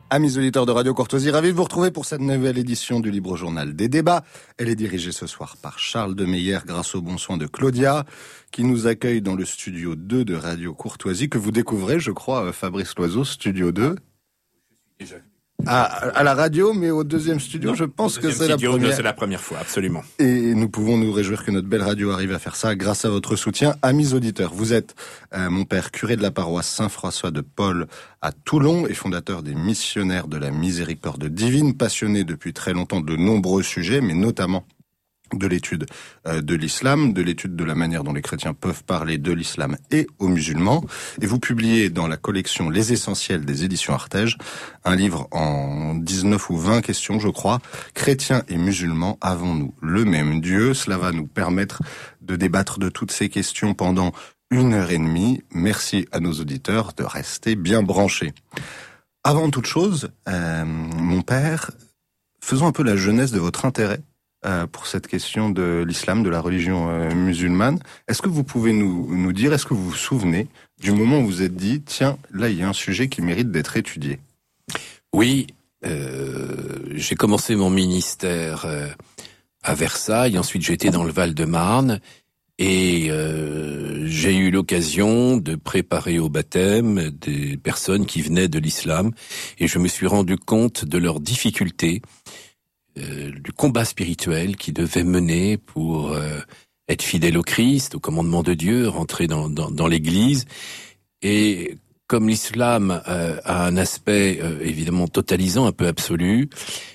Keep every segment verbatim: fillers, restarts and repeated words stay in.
Amis auditeurs de Radio Courtoisie, ravi de vous retrouver pour cette nouvelle édition du Libre Journal des débats. Elle est dirigée ce soir par Charles de Meyer grâce au bon soin de Claudia, qui nous accueille dans le studio deux de Radio Courtoisie, que vous découvrez, je crois, Fabrice Loiseau, studio deux. Je suis déjà À, à la radio, mais au deuxième studio, non, je pense que c'est la première. C'est la première fois, absolument. Et nous pouvons nous réjouir que notre belle radio arrive à faire ça grâce à votre soutien. Amis auditeurs, vous êtes euh, mon père, curé de la paroisse Saint-François de Paul à Toulon et fondateur des Missionnaires de la Miséricorde Divine, passionné depuis très longtemps de nombreux sujets, mais notamment de l'étude euh, de l'islam, de l'étude de la manière dont les chrétiens peuvent parler de l'islam et aux musulmans. Et vous publiez dans la collection Les Essentiels des éditions Artege un livre en dix-neuf ou vingt questions, je crois. Chrétiens et musulmans, avons-nous le même Dieu? Cela va nous permettre de débattre de toutes ces questions pendant une heure et demie. Merci à nos auditeurs de rester bien branchés. Avant toute chose, euh, mon père, faisons un peu la jeunesse de votre intérêt Euh, pour cette question de l'islam, de la religion euh, musulmane. Est-ce que vous pouvez nous, nous dire, est-ce que vous vous souvenez du moment où vous vous êtes dit, tiens, là, il y a un sujet qui mérite d'être étudié? Oui, euh, j'ai commencé mon ministère euh, à Versailles, ensuite j'étais dans le Val-de-Marne, et euh, j'ai eu l'occasion de préparer au baptême des personnes qui venaient de l'islam, et je me suis rendu compte de leurs difficultés, Euh, du combat spirituel qu'ils devaient mener pour euh, être fidèles au Christ, au commandement de Dieu, rentrer dans, dans, dans l'Église. Et comme l'islam euh, a un aspect euh, évidemment totalisant, un peu absolu,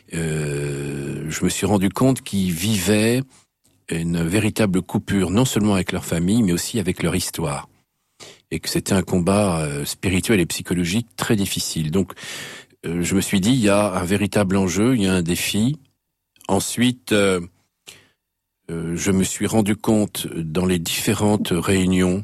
euh, je me suis rendu compte qu'ils vivaient une véritable coupure, non seulement avec leur famille, mais aussi avec leur histoire. Et que c'était un combat euh, spirituel et psychologique très difficile. Donc, euh, je me suis dit, il y a un véritable enjeu, il y a un défi. Ensuite, euh, euh, je me suis rendu compte dans les différentes réunions,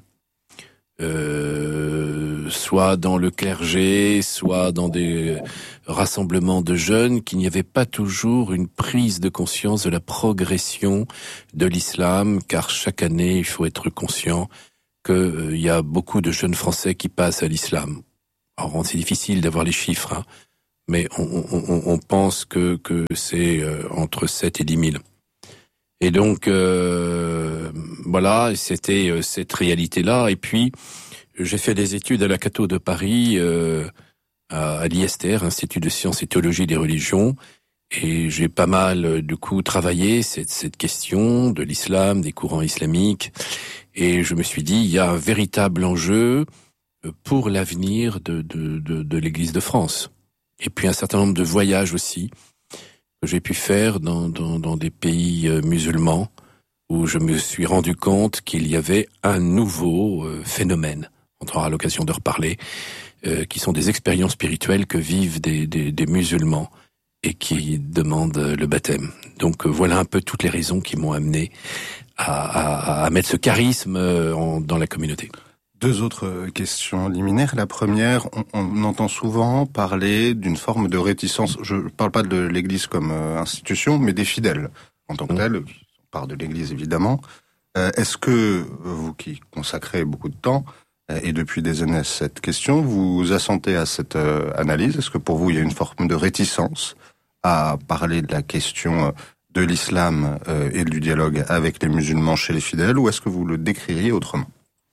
euh, soit dans le clergé, soit dans des rassemblements de jeunes, qu'il n'y avait pas toujours une prise de conscience de la progression de l'islam, car chaque année, il faut être conscient qu'il euh, y a beaucoup de jeunes Français qui passent à l'islam. Alors, c'est difficile d'avoir les chiffres, hein. Mais on, on, on pense que, que c'est euh, entre sept et dix mille. Et donc, euh, voilà, c'était euh, cette réalité-là. Et puis, j'ai fait des études à la Catho de Paris, euh, à, à l'I S T R, Institut de Sciences et Théologie des Religions. Et j'ai pas mal, du coup, travaillé cette, cette question de l'islam, des courants islamiques. Et je me suis dit, il y a un véritable enjeu pour l'avenir de, de, de, de l'Église de France. Et puis un certain nombre de voyages aussi que j'ai pu faire dans, dans, dans des pays euh, musulmans où je me suis rendu compte qu'il y avait un nouveau euh, phénomène, on aura l'occasion de reparler, euh, qui sont des expériences spirituelles que vivent des, des, des musulmans et qui demandent le baptême. Donc euh, voilà un peu toutes les raisons qui m'ont amené à, à, à mettre ce charisme euh, en, dans la communauté. Deux autres questions liminaires. La première, on, on entend souvent parler d'une forme de réticence. Je ne parle pas de l'Église comme euh, institution, mais des fidèles en tant que tels. On parle de l'Église évidemment. Euh, est-ce que vous qui consacrez beaucoup de temps euh, et depuis des années à cette question, vous assentez à cette euh, analyse? Est-ce que pour vous il y a une forme de réticence à parler de la question de l'islam euh, et du dialogue avec les musulmans chez les fidèles, ou est-ce que vous le décririez autrement?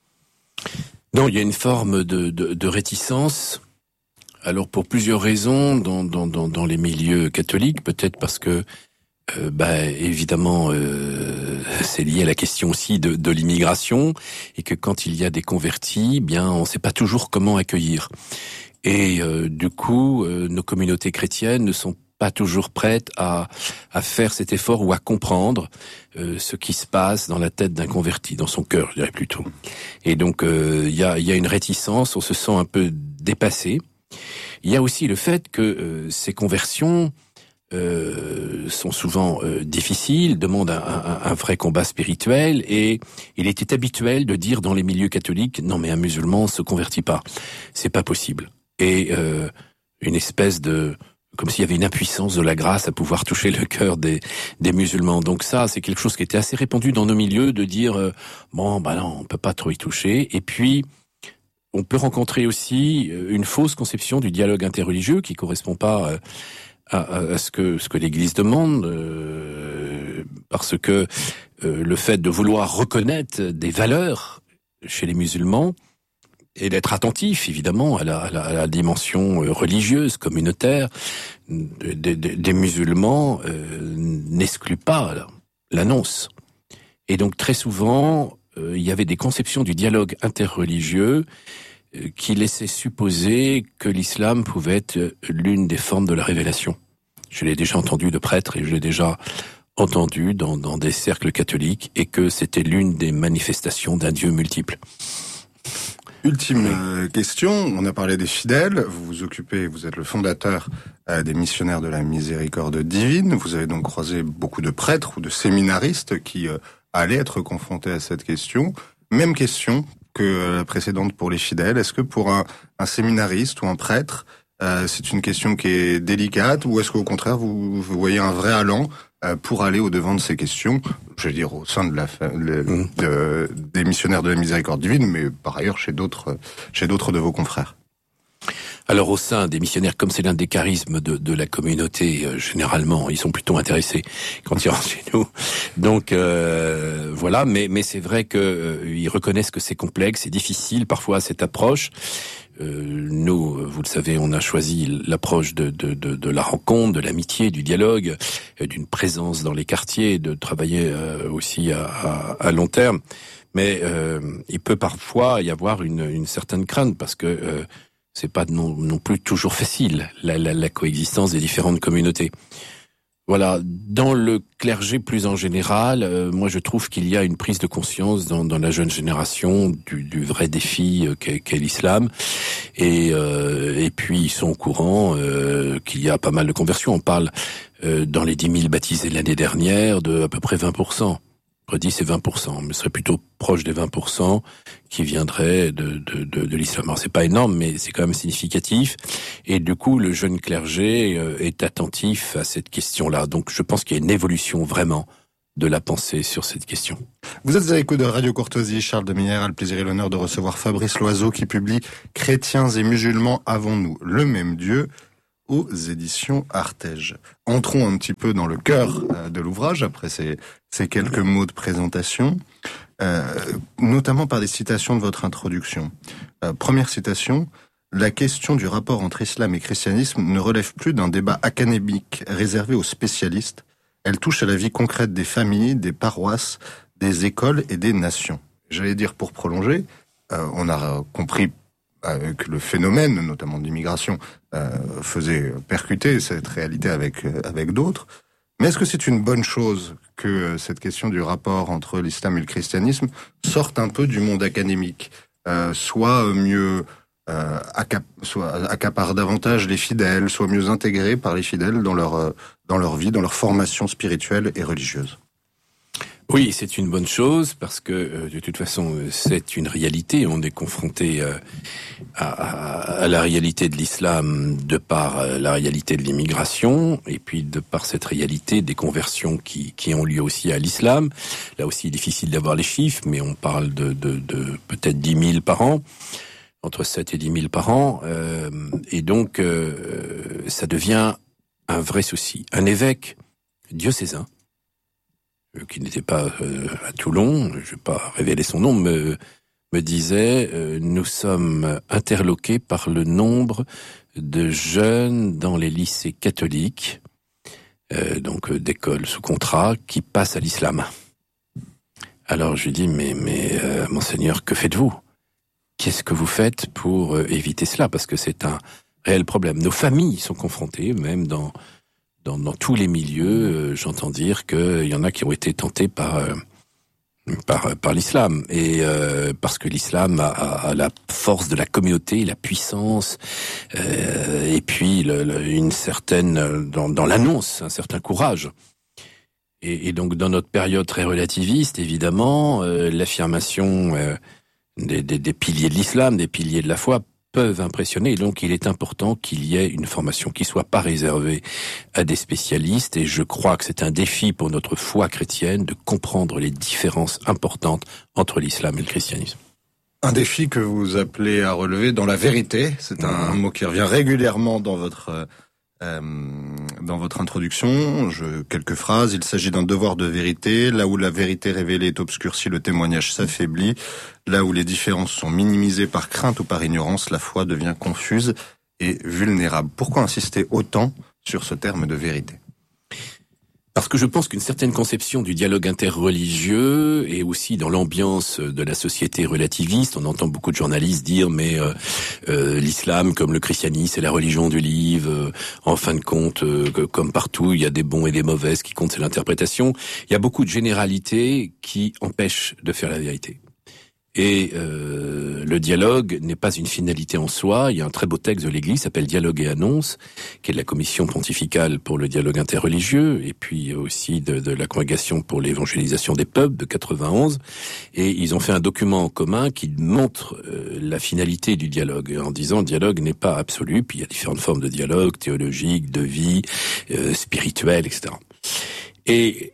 Non, il y a une forme de, de, de réticence. Alors pour plusieurs raisons dans, dans, dans, dans les milieux catholiques, peut-être parce que, euh, bah, évidemment, euh, c'est lié à la question aussi de, de l'immigration, et que quand il y a des convertis, bien, on ne sait pas toujours comment accueillir. Et euh, du coup, euh, nos communautés chrétiennes ne sont pas toujours prêtes à, à faire cet effort ou à comprendre euh, ce qui se passe dans la tête d'un converti, dans son cœur, je dirais plutôt. Et donc, il euh, y, a, y a une réticence, on se sent un peu dépassé. Il y a aussi le fait que euh, ces conversions euh, sont souvent euh, difficiles, demandent un, un, un vrai combat spirituel, et il était habituel de dire dans les milieux catholiques, non mais un musulman ne se convertit pas, c'est pas possible. Et euh, une espèce de... comme s'il y avait une impuissance de la grâce à pouvoir toucher le cœur des, des musulmans. Donc ça, c'est quelque chose qui était assez répandu dans nos milieux, de dire euh, bon, bah non, on peut pas trop y toucher. Et puis on peut rencontrer aussi une fausse conception du dialogue interreligieux qui correspond pas à, à, à ce que ce que l'Église demande, euh, parce que euh, le fait de vouloir reconnaître des valeurs chez les musulmans et d'être attentif, évidemment, à la, à la, à la dimension religieuse, communautaire des, des, des musulmans, euh, n'exclut pas l'annonce. Et donc, très souvent, euh, il y avait des conceptions du dialogue interreligieux euh, qui laissaient supposer que l'islam pouvait être l'une des formes de la révélation. Je l'ai déjà entendu de prêtres et je l'ai déjà entendu dans, dans des cercles catholiques, et que c'était l'une des manifestations d'un Dieu multiple. Ultime euh, question, on a parlé des fidèles, vous vous occupez, vous êtes le fondateur euh, des missionnaires de la miséricorde divine, vous avez donc croisé beaucoup de prêtres ou de séminaristes qui euh, allaient être confrontés à cette question. Même question que la précédente pour les fidèles, est-ce que pour un, un séminariste ou un prêtre, euh, c'est une question qui est délicate, ou est-ce qu'au contraire vous, vous voyez un vrai allant euh, pour aller au-devant de ces questions, je veux dire au sein de la le, mmh. de, des missionnaires de la miséricorde divine, mais par ailleurs chez d'autres chez d'autres de vos confrères? Alors au sein des missionnaires, comme c'est l'un des charismes de, de la communauté, euh, généralement, ils sont plutôt intéressés quand ils rentrent chez nous. Donc euh, voilà, mais mais c'est vrai que euh, ils reconnaissent que c'est complexe, c'est difficile parfois cette approche. Euh, nous, vous le savez, on a choisi l'approche de, de, de, de la rencontre, de l'amitié, du dialogue, euh, d'une présence dans les quartiers, de travailler euh, aussi à, à, à long terme. Mais euh, il peut parfois y avoir une, une certaine crainte, parce que euh, c'est pas non, non plus toujours facile, la, la, la coexistence des différentes communautés. Voilà, dans le clergé plus en général, euh, moi je trouve qu'il y a une prise de conscience dans, dans la jeune génération du, du vrai défi euh, qu'est, qu'est l'islam, et, euh, et puis ils sont au courant euh, qu'il y a pas mal de conversions. On parle euh, dans les dix mille baptisés l'année dernière de à peu près vingt pour cent. Entre dix et vingt pour cent, mais ce serait plutôt proche des vingt pour cent qui viendraient de, de, de, de l'islam. Alors c'est pas énorme, mais c'est quand même significatif. Et du coup, le jeune clergé est attentif à cette question-là. Donc je pense qu'il y a une évolution vraiment de la pensée sur cette question. Vous êtes à l'écoute de Radio Courtoisie. Charles de Minière a le plaisir et l'honneur de recevoir Fabrice Loiseau qui publie « Chrétiens et musulmans, avons-nous le même Dieu ?» aux éditions Artege. Entrons un petit peu dans le cœur euh, de l'ouvrage, après ces, ces quelques mots de présentation, euh, notamment par des citations de votre introduction. Euh, première citation, « La question du rapport entre islam et christianisme ne relève plus d'un débat académique réservé aux spécialistes. Elle touche à la vie concrète des familles, des paroisses, des écoles et des nations. » J'allais dire, pour prolonger, euh, on a compris que le phénomène, notamment de l'immigration, euh, faisait percuter cette réalité avec avec d'autres. Mais est-ce que c'est une bonne chose que cette question du rapport entre l'islam et le christianisme sorte un peu du monde académique, euh, soit mieux euh, accap- soit accapare davantage les fidèles, soit mieux intégré par les fidèles dans leur dans leur vie, dans leur formation spirituelle et religieuse? Oui, c'est une bonne chose, parce que euh, de toute façon, c'est une réalité. On est confronté euh, à, à la réalité de l'islam de par euh, la réalité de l'immigration, et puis de par cette réalité des conversions qui, qui ont lieu aussi à l'islam. Là aussi, difficile d'avoir les chiffres, mais on parle de, de, de peut-être dix mille par an, entre sept et dix mille par an, euh, et donc euh, ça devient un vrai souci. Un évêque diocésain, qui n'était pas euh, à Toulon, je ne vais pas révéler son nom, me, me disait euh, « Nous sommes interloqués par le nombre de jeunes dans les lycées catholiques, euh, donc euh, d'écoles sous contrat, qui passent à l'islam. » Alors je lui dis « Mais, mais euh, monseigneur, que faites-vous ? Qu'est-ce que vous faites pour euh, éviter cela ? Parce que c'est un réel problème. Nos familles sont confrontées, même dans... Dans, dans tous les milieux, euh, j'entends dire qu'il y en a qui ont été tentés par euh, par, par l'islam, et euh, parce que l'islam a, a, a la force de la communauté, la puissance, euh, et puis le, le, une certaine dans, dans l'annonce, un certain courage. Et, et donc dans notre période très relativiste, évidemment, euh, l'affirmation euh, des, des, des piliers de l'islam, des piliers de la foi, peuvent impressionner, et donc il est important qu'il y ait une formation qui soit pas réservée à des spécialistes, et je crois que c'est un défi pour notre foi chrétienne de comprendre les différences importantes entre l'islam et le christianisme. Un défi que vous appelez à relever dans la vérité, c'est un mot qui revient régulièrement dans votre euh, dans votre introduction. Je, quelques phrases. Il s'agit d'un devoir de vérité. Là où la vérité révélée est obscurcie, le témoignage s'affaiblit. Là où les différences sont minimisées par crainte ou par ignorance, la foi devient confuse et vulnérable. Pourquoi insister autant sur ce terme de vérité ? Parce que je pense qu'une certaine conception du dialogue interreligieux et aussi dans l'ambiance de la société relativiste, on entend beaucoup de journalistes dire mais euh, euh, l'islam comme le christianisme c'est la religion du livre, euh, en fin de compte euh, comme partout il y a des bons et des mauvais, ce qui compte c'est l'interprétation. Il y a beaucoup de généralités qui empêchent de faire la vérité. Et euh, le dialogue n'est pas une finalité en soi. Il y a un très beau texte de l'Église, s'appelle Dialogue et Annonce, qui est de la Commission pontificale pour le dialogue interreligieux, et puis aussi de, de la Congrégation pour l'évangélisation des peuples de quatre-vingt-onze. Et ils ont fait un document en commun qui montre euh, la finalité du dialogue, en disant le dialogue n'est pas absolu, puis il y a différentes formes de dialogue, théologique, de vie, euh, spirituel, et cetera. Et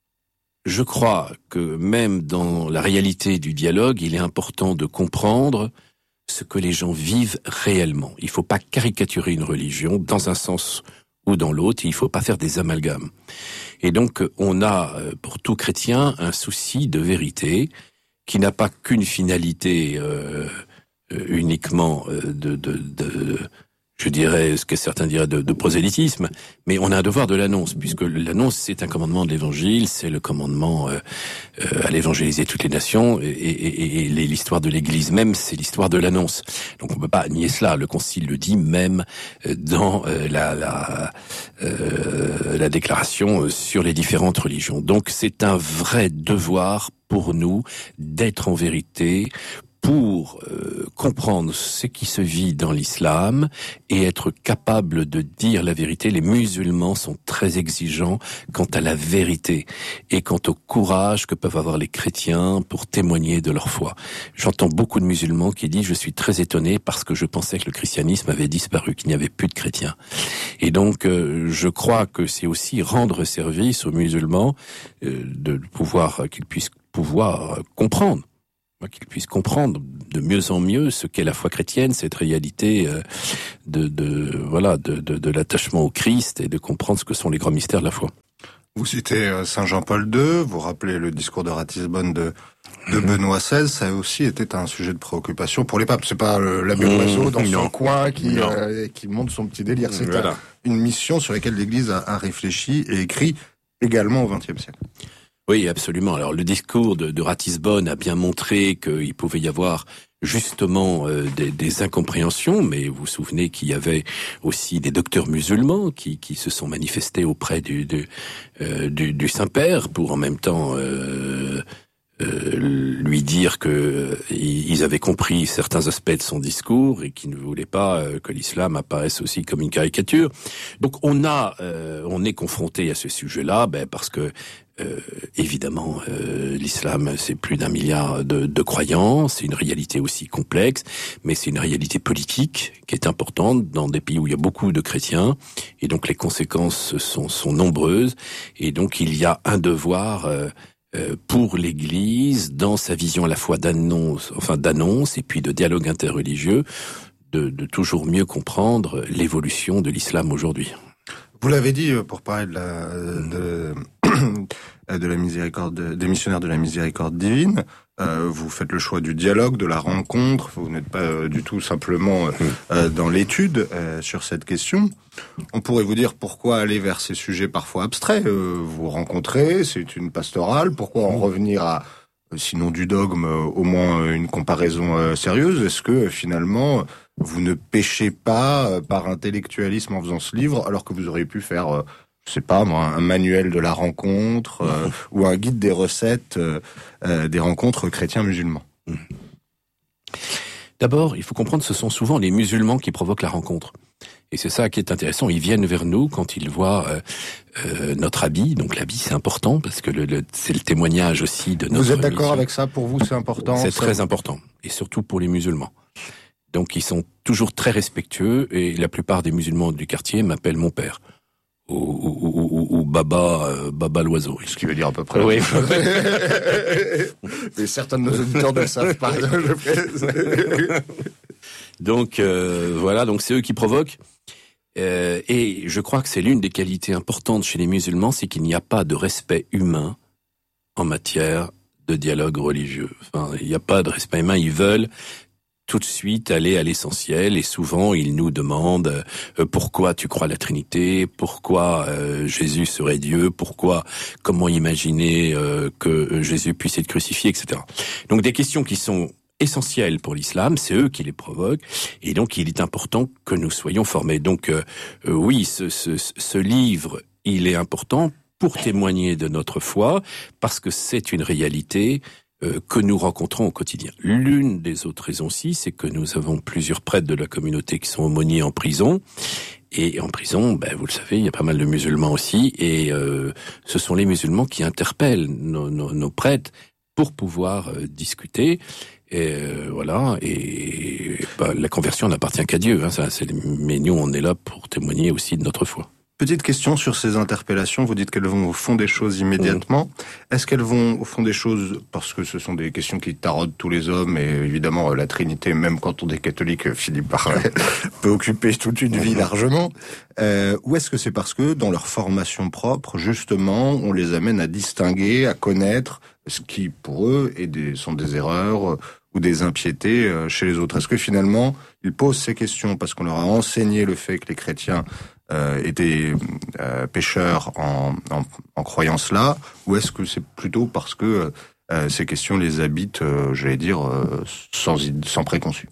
je crois que même dans la réalité du dialogue, il est important de comprendre ce que les gens vivent réellement. Il ne faut pas caricaturer une religion dans un sens ou dans l'autre, il ne faut pas faire des amalgames. Et donc, on a, pour tout chrétien, un souci de vérité qui n'a pas qu'une finalité euh, uniquement de... de, de je dirais, ce que certains diraient de, de prosélytisme, mais on a un devoir de l'annonce, puisque l'annonce, c'est un commandement de l'Évangile, c'est le commandement euh, euh, à l'évangéliser toutes les nations, et, et, et l'histoire de l'Église même, c'est l'histoire de l'annonce. Donc on peut pas nier cela, le Concile le dit même dans euh, la, la, euh, la déclaration sur les différentes religions. Donc c'est un vrai devoir pour nous d'être en vérité, pour euh, comprendre ce qui se vit dans l'islam et être capable de dire la vérité. Les musulmans sont très exigeants quant à la vérité et quant au courage que peuvent avoir les chrétiens pour témoigner de leur foi. J'entends beaucoup de musulmans qui disent « je suis très étonné parce que je pensais que le christianisme avait disparu, qu'il n'y avait plus de chrétiens ». Et donc, euh, je crois que c'est aussi rendre service aux musulmans euh, de pouvoir qu'ils puissent pouvoir comprendre qu'ils puissent comprendre de mieux en mieux ce qu'est la foi chrétienne, cette réalité de, de voilà de, de, de l'attachement au Christ et de comprendre ce que sont les grands mystères de la foi. Vous citez Saint Jean-Paul deux, vous rappelez le discours de Ratisbonne de, de Benoît seize, ça a aussi été un sujet de préoccupation pour les papes. C'est pas l'abbé Loiseau dans son coin qui, euh, qui monte son petit délire, c'est voilà. une mission sur laquelle l'Église a, a réfléchi et écrit également au vingtième siècle. Oui, absolument. Alors le discours de, de Ratisbonne a bien montré qu'il pouvait y avoir justement euh, des, des incompréhensions, mais vous vous souvenez qu'il y avait aussi des docteurs musulmans qui, qui se sont manifestés auprès du, du, euh, du, du Saint-Père pour en même temps euh, euh, lui dire que euh, ils avaient compris certains aspects de son discours et qu'ils ne voulaient pas euh, que l'islam apparaisse aussi comme une caricature. Donc on a, euh, on est confronté à ce sujet-là, ben parce que Euh, évidemment, euh, l'islam, c'est plus d'un milliard de, de croyants, c'est une réalité aussi complexe, mais c'est une réalité politique qui est importante dans des pays où il y a beaucoup de chrétiens, et donc les conséquences sont, sont nombreuses, et donc il y a un devoir euh, euh, pour l'Église, dans sa vision à la fois d'annonce, enfin d'annonce, et puis de dialogue interreligieux, de, de toujours mieux comprendre l'évolution de l'islam aujourd'hui. Vous l'avez dit, pour parler de la, de, de la miséricorde, des missionnaires de la miséricorde divine, euh, vous faites le choix du dialogue, de la rencontre, vous n'êtes pas euh, du tout simplement euh, dans l'étude euh, sur cette question. On pourrait vous dire pourquoi aller vers ces sujets parfois abstraits, euh, vous rencontrez, c'est une pastorale, pourquoi en revenir à, sinon du dogme, au moins une comparaison euh, sérieuse? Est-ce que finalement vous ne péchez pas euh, par intellectualisme en faisant ce livre, alors que vous auriez pu faire, euh, je sais pas moi, un manuel de la rencontre euh, ou un guide des recettes euh, euh, des rencontres chrétiens-musulmans? D'abord, il faut comprendre que ce sont souvent les musulmans qui provoquent la rencontre. Et c'est ça qui est intéressant. Ils viennent vers nous quand ils voient euh, euh, notre habit. Donc l'habit, c'est important parce que le, le, c'est le témoignage aussi de notre Vous êtes d'accord mission. avec ça? Pour vous, c'est important? C'est ça... très important. Et surtout pour les musulmans. Donc ils sont toujours très respectueux et la plupart des musulmans du quartier m'appellent mon père. ou, ou, ou, ou Baba, euh, Baba l'oiseau. Ce qui veut dire à peu près. Oui. Et certains de nos auditeurs ne le savent pas. Donc euh, voilà, donc c'est eux qui provoquent. Euh, et je crois que c'est l'une des qualités importantes chez les musulmans, c'est qu'il n'y a pas de respect humain en matière de dialogue religieux. Enfin, il n'y a pas de respect humain. Ils veulent tout de suite aller à l'essentiel, et souvent ils nous demandent euh, pourquoi tu crois à la Trinité, pourquoi euh, Jésus serait Dieu, pourquoi, comment imaginer euh, que Jésus puisse être crucifié, et cetera. Donc des questions qui sont essentielles pour l'islam, c'est eux qui les provoquent, et donc il est important que nous soyons formés. Donc euh, euh, oui, ce, ce, ce livre, il est important pour témoigner de notre foi, parce que c'est une réalité Euh, que nous rencontrons au quotidien. L'une des autres raisons aussi, c'est que nous avons plusieurs prêtres de la communauté qui sont aumôniers en prison. Et en prison, ben, vous le savez, il y a pas mal de musulmans aussi. Et euh, ce sont les musulmans qui interpellent nos, nos, nos prêtres pour pouvoir euh, discuter. Et euh, voilà. Et ben, la conversion n'appartient qu'à Dieu. Hein, ça, c'est, mais nous, on est là pour témoigner aussi de notre foi. Petite question sur ces interpellations. Vous dites qu'elles vont au fond des choses immédiatement. Mmh. Est-ce qu'elles vont au fond des choses parce que ce sont des questions qui taraudent tous les hommes, et évidemment la Trinité, même quand on est catholique, Philippe parlait, peut occuper toute une vie largement. Euh, ou est-ce que c'est parce que dans leur formation propre, justement, on les amène à distinguer, à connaître ce qui pour eux est des, sont des erreurs ou des impiétés chez les autres? Est-ce que finalement ils posent ces questions parce qu'on leur a enseigné le fait que les chrétiens Euh, étaient euh, pécheurs en, en, en croyant cela, ou est-ce que c'est plutôt parce que euh, ces questions les habitent, euh, j'allais dire, euh, sans, sans préconçu?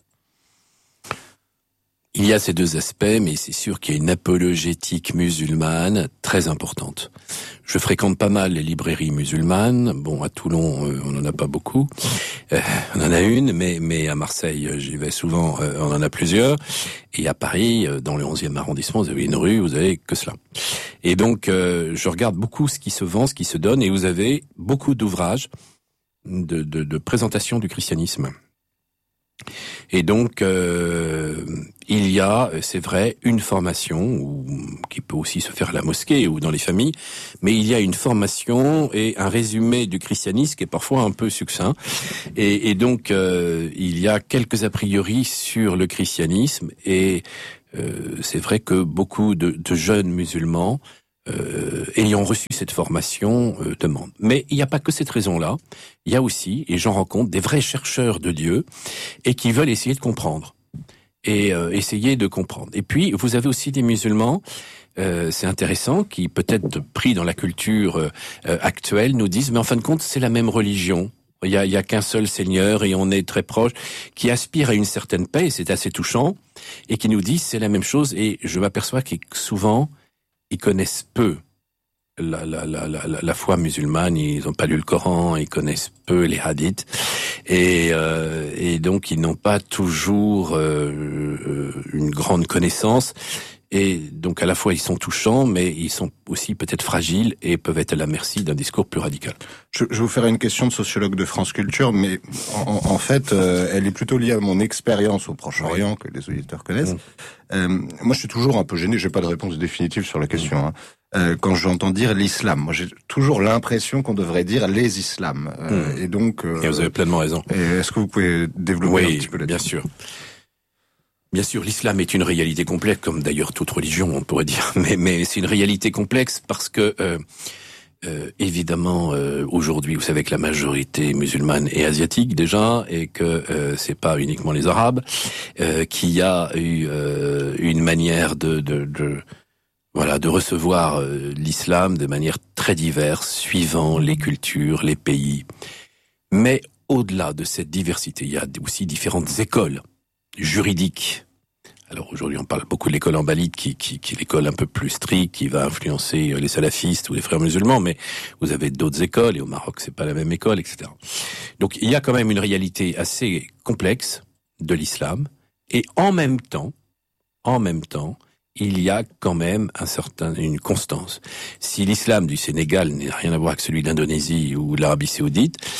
Il y a ces deux aspects, mais c'est sûr qu'il y a une apologétique musulmane très importante. Je fréquente pas mal les librairies musulmanes. Bon, à Toulon, euh, on n'en a pas beaucoup. Euh, on en a une, mais, mais à Marseille, j'y vais souvent, euh, on en a plusieurs. Et à Paris, euh, dans le onzième arrondissement, vous avez une rue, vous avez que cela. Et donc, euh, je regarde beaucoup ce qui se vend, ce qui se donne, et vous avez beaucoup d'ouvrages de, de, de présentation du christianisme. Et donc, euh, il y a, c'est vrai, une formation ou, qui peut aussi se faire à la mosquée ou dans les familles, mais il y a une formation et un résumé du christianisme qui est parfois un peu succinct. Et, et donc, euh, il y a quelques a priori sur le christianisme, et euh, c'est vrai que beaucoup de, de jeunes musulmans Euh, ayant reçu cette formation euh, demandent. Mais il n'y a pas que cette raison-là. Il y a aussi, et j'en rencontre, des vrais chercheurs de Dieu et qui veulent essayer de comprendre. Et euh, essayer de comprendre. Et puis, vous avez aussi des musulmans, euh, c'est intéressant, qui peut-être pris dans la culture euh, actuelle nous disent, mais en fin de compte, c'est la même religion. Il y a, il y a qu'un seul Seigneur et on est très proche, qui aspire à une certaine paix, et c'est assez touchant, et qui nous disent c'est la même chose. Et je m'aperçois que souvent, ils connaissent peu la, la, la, la, la foi musulmane, ils n'ont pas lu le Coran, ils connaissent peu les hadiths, et, euh, et donc ils n'ont pas toujours euh, une grande connaissance, et donc à la fois ils sont touchants, mais ils sont aussi peut-être fragiles et peuvent être à la merci d'un discours plus radical. Je, je vais vous faire une question de sociologue de France Culture, mais en, en fait, euh, elle est plutôt liée à mon expérience au Proche-Orient, que les auditeurs connaissent. Mmh. Euh, moi, je suis toujours un peu gêné, j'ai pas de réponse définitive sur la question, mmh. hein. Euh, quand j'entends dire l'islam, moi j'ai toujours l'impression qu'on devrait dire les islams. Euh, mmh. Et donc, euh, et vous avez pleinement raison. Est-ce que vous pouvez développer oui, un petit peu là-dessus? Bien sûr. Bien sûr, l'islam est une réalité complexe, comme d'ailleurs toute religion, on pourrait dire. Mais, mais c'est une réalité complexe parce que, euh, euh, évidemment, euh, aujourd'hui, vous savez que la majorité musulmane est asiatique déjà, et que euh, c'est pas uniquement les Arabes, euh, qu'il y a eu euh, une manière de, de, de voilà, de recevoir euh, l'islam de manière très diverse, suivant les cultures, les pays. Mais au-delà de cette diversité, il y a aussi différentes écoles juridiques. Alors aujourd'hui, on parle beaucoup de l'école hanbalite, qui, qui, qui est l'école un peu plus stricte, qui va influencer les salafistes ou les frères musulmans, mais vous avez d'autres écoles, et au Maroc, c'est pas la même école, et cetera. Donc il y a quand même une réalité assez complexe de l'islam, et en même temps, en même temps, il y a quand même un certain, une constance. Si l'islam du Sénégal n'a rien à voir avec celui d'Indonésie ou de l'Arabie Saoudite,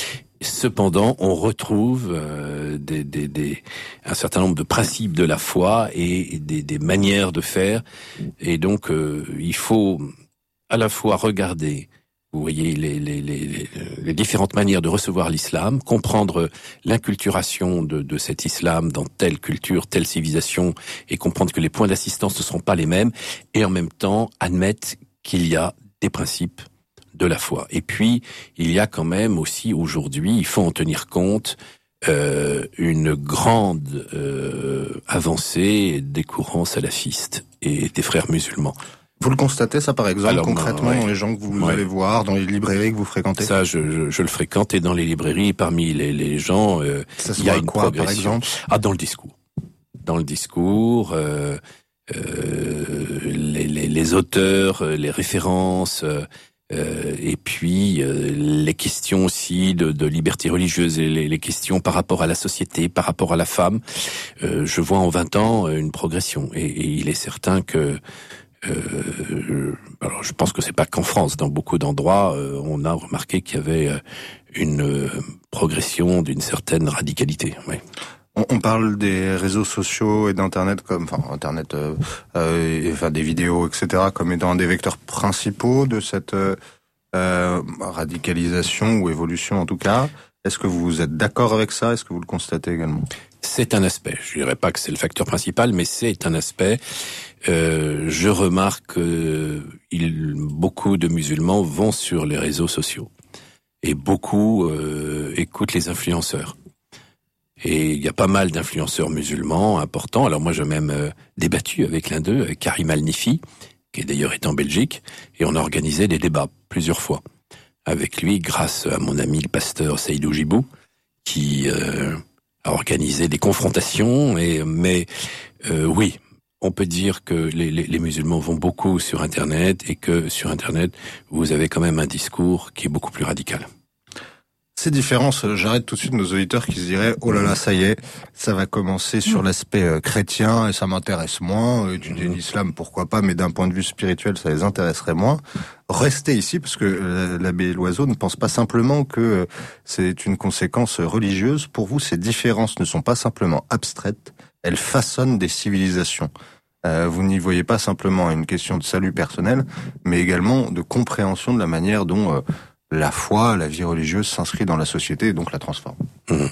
Cependant, on retrouve euh, des, des, des, un certain nombre de principes de la foi et des, des manières de faire. Et donc, euh, il faut à la fois regarder, vous voyez, les, les, les, les différentes manières de recevoir l'islam, comprendre l'inculturation de, de cet islam dans telle culture, telle civilisation, et comprendre que les points d'assistance ne seront pas les mêmes, et en même temps admettre qu'il y a des principes de la foi. Et puis, il y a quand même aussi aujourd'hui, il faut en tenir compte, euh, une grande euh, avancée des courants salafistes et des frères musulmans. Vous le constatez, ça, par exemple, Alors, concrètement, ouais. dans les gens que vous ouais. allez voir, dans les librairies que vous fréquentez? Ça, je, je, je le fréquente, et dans les librairies, parmi les, les gens, euh, il y a une quoi, progression. Par exemple ah, dans le discours. Dans le discours, euh, euh, les, les, les auteurs, les références, euh, Euh, et puis euh, les questions aussi de, de liberté religieuse, et les, les questions par rapport à la société, par rapport à la femme. Euh, je vois en vingt ans une progression, et, et il est certain que euh, alors je pense que c'est pas qu'en France, dans beaucoup d'endroits euh, on a remarqué qu'il y avait une euh, progression d'une certaine radicalité. Oui. On parle des réseaux sociaux et d'internet comme, enfin, internet, euh, euh, et, enfin, des vidéos, et cetera, comme étant un des vecteurs principaux de cette euh, radicalisation ou évolution en tout cas. Est-ce que vous êtes d'accord avec ça? Est-ce que vous le constatez également? C'est un aspect. Je dirais pas que c'est le facteur principal, mais c'est un aspect. Euh, je remarque que il, beaucoup de musulmans vont sur les réseaux sociaux et beaucoup euh, écoutent les influenceurs. Et il y a pas mal d'influenceurs musulmans importants. Alors moi, j'ai même euh, débattu avec l'un d'eux, avec Karim Al-Nifi, qui d'ailleurs est en Belgique, et on a organisé des débats plusieurs fois avec lui, grâce à mon ami le pasteur Seydou Jibou, qui euh, a organisé des confrontations. Et mais euh, oui, on peut dire que les, les, les musulmans vont beaucoup sur Internet, et que sur Internet, vous avez quand même un discours qui est beaucoup plus radical. Ces différences, j'arrête tout de suite nos auditeurs qui se diraient « Oh là là, ça y est, ça va commencer sur l'aspect euh, chrétien et ça m'intéresse moins. Étudier l'islam, pourquoi pas, mais d'un point de vue spirituel, ça les intéresserait moins. » Restez ici, parce que euh, l'abbé Loiseau ne pense pas simplement que euh, c'est une conséquence religieuse. Pour vous, ces différences ne sont pas simplement abstraites, elles façonnent des civilisations. Euh, vous n'y voyez pas simplement une question de salut personnel, mais également de compréhension de la manière dont... Euh, la foi, la vie religieuse s'inscrit dans la société et donc la transforme. Mmh.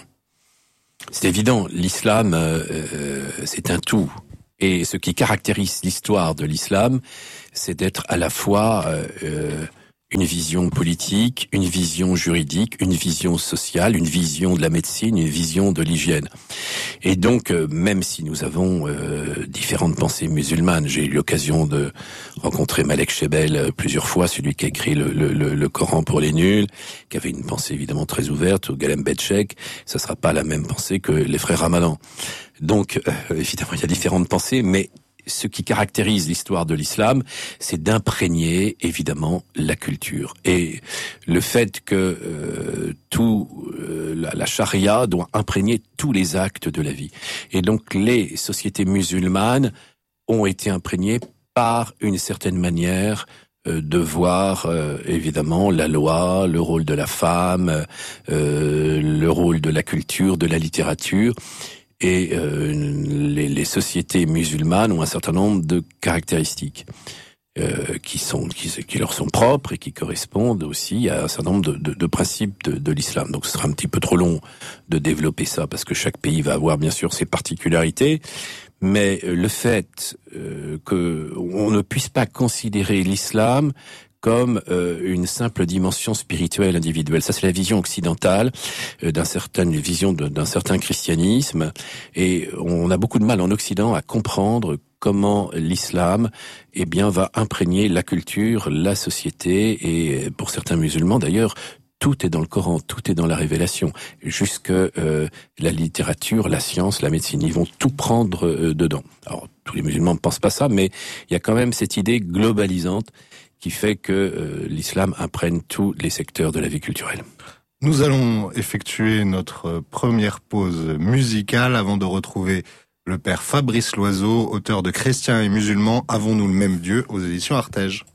C'est évident, l'islam, euh, c'est un tout. Et ce qui caractérise l'histoire de l'islam, c'est d'être à la fois euh, une vision politique, une vision juridique, une vision sociale, une vision de la médecine, une vision de l'hygiène. Et donc, euh, même si nous avons euh, différentes pensées musulmanes, j'ai eu l'occasion de rencontrer Malek Chebel euh, plusieurs fois, celui qui a écrit le, le, le, le Coran pour les nuls, qui avait une pensée évidemment très ouverte, ou Galem Betchek, ça sera pas la même pensée que les frères Ramadan. Donc, euh, évidemment, il y a différentes pensées, mais ce qui caractérise l'histoire de l'islam, c'est d'imprégner évidemment la culture, et le fait que euh, tout euh, la, la charia doit imprégner tous les actes de la vie. Et donc les sociétés musulmanes ont été imprégnées par une certaine manière euh, de voir euh, évidemment la loi, le rôle de la femme, euh, le rôle de la culture, de la littérature. Et euh, les, les sociétés musulmanes ont un certain nombre de caractéristiques euh, qui sont qui, qui leur sont propres et qui correspondent aussi à un certain nombre de, de, de principes de, de l'islam. Donc ce sera un petit peu trop long de développer ça, parce que chaque pays va avoir bien sûr ses particularités. Mais le fait euh, que on ne puisse pas considérer l'islam comme euh, une simple dimension spirituelle individuelle. Ça, c'est la vision occidentale euh, d'un certain, une vision de, d'un certain christianisme. Et on a beaucoup de mal en Occident à comprendre comment l'islam, eh bien, va imprégner la culture, la société, et pour certains musulmans, d'ailleurs, tout est dans le Coran, tout est dans la révélation, jusque euh, la littérature, la science, la médecine. Ils vont tout prendre euh, dedans. Alors, tous les musulmans ne pensent pas ça, mais il y a quand même cette idée globalisante qui fait que euh, l'islam imprègne tous les secteurs de la vie culturelle. Nous allons effectuer notre première pause musicale avant de retrouver le père Fabrice Loiseau, auteur de Chrétiens et musulmans, avons-nous le même Dieu, aux éditions Artege.